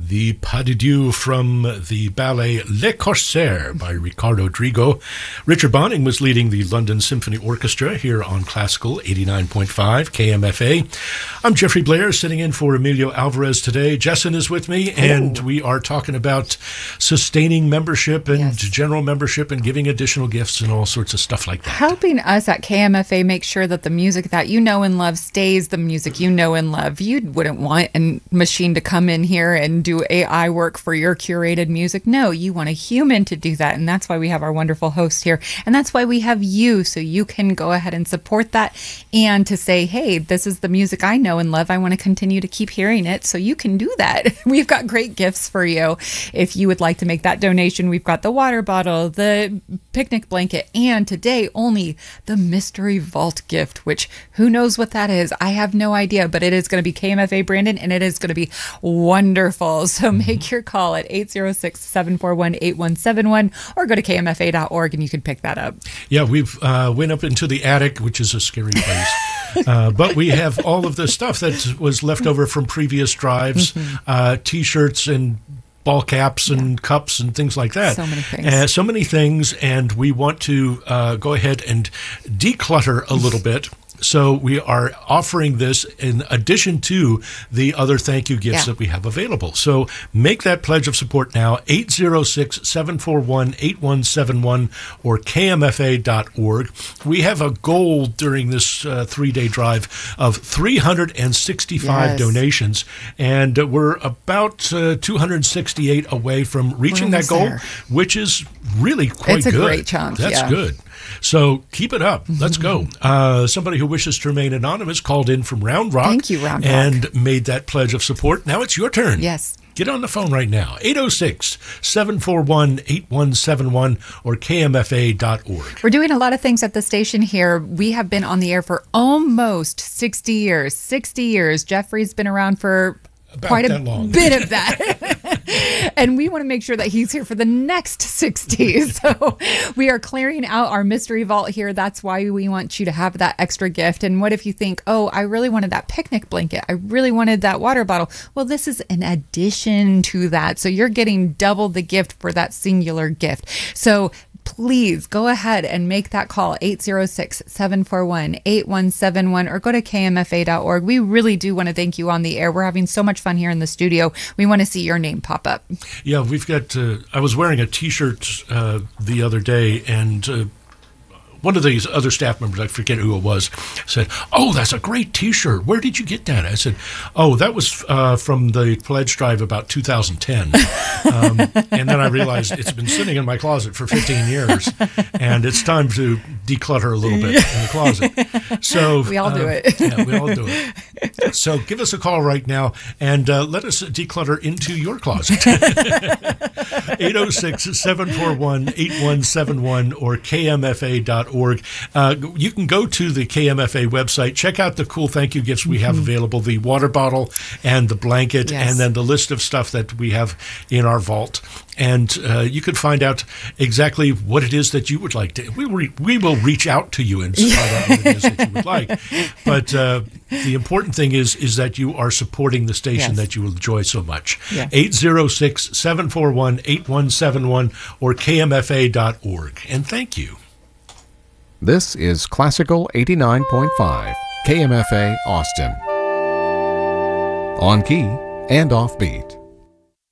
The Pas de Dieu from the ballet Le Corsaire by Riccardo Drigo. Richard Bonning was leading the London Symphony Orchestra here on Classical 89.5 KMFA. I'm Jeffrey Blair, sitting in for Emilio Alvarez today. Jessen is with me, and we are talking about sustaining membership and general membership and giving additional gifts and all sorts of stuff like that. Helping us at KMFA make sure that the music that you know and love stays the music you know and love. You wouldn't want a machine to come in here and do AI work for your curated music. No, you want a human to do that. And that's why we have our wonderful host here. And that's why we have you, so you can go ahead and support that and to say, hey, this is the music I know and love. I want to continue to keep hearing it. So you can do that. We've got great gifts for you. If you would like to make that donation, we've got the water bottle, the picnic blanket, and today only the Mystery Vault gift, which who knows what that is? I have no idea, but it is going to be KMFA branded and it is going to be wonderful. So make your call at 806-741-8171 or go to kmfa.org and you can pick that up. Yeah, we've went up into the attic, which is a scary place. But we have all of the stuff that was left over from previous drives, T-shirts and ball caps and cups and things like that. So many things. So many things, and we want to go ahead and declutter a little bit. So we are offering this in addition to the other thank you gifts that we have available. So make that pledge of support now, 806-741-8171 or kmfa.org. We have a goal during this three-day drive of 365 donations, and we're about 268 away from reaching that goal, which is really quite good. It's a great chunk. That's good. So keep it up. Let's go. Somebody who wishes to remain anonymous called in from Round Rock. Thank you, Round Rock. And made that pledge of support. Now it's your turn. Yes. Get on the phone right now, 806-741-8171 or kmfa.org. We're doing a lot of things at the station here. We have been on the air for almost 60 years. 60 years. Jeffrey's been around for quite a bit of that. And we want to make sure that he's here for the next 60. So we are clearing out our mystery vault here. That's why we want you to have that extra gift. And what if you think, oh, I really wanted that picnic blanket. I really wanted that water bottle. Well, this is an addition to that. So you're getting double the gift for that singular gift. So please go ahead and make that call, 806-741-8171, or go to kmfa.org. We really do want to thank you on the air. We're having so much fun here in the studio. We want to see your name pop up. Yeah, we've got, I was wearing a T-shirt the other day, and one of these other staff members, I forget who it was, said, oh, that's a great T-shirt. Where did you get that? I said, oh, that was from the pledge drive about 2010. And then I realized it's been sitting in my closet for 15 years, and it's time to declutter a little bit in the closet. So we all do it. Yeah, we all do it. So give us a call right now and let us declutter into your closet. 806-741-8171 or kmfa.org. You can go to the KMFA website, check out the cool thank you gifts we have available, the water bottle and the blanket, and then the list of stuff that we have in our vault. And you can find out exactly what it is that you would like to. We will reach out to you and find out what it is that you would like. But the important thing is that you are supporting the station that you enjoy so much. 806-741-8171 or kmfa.org. And thank you. This is Classical 89.5, KMFA Austin. On key and off beat.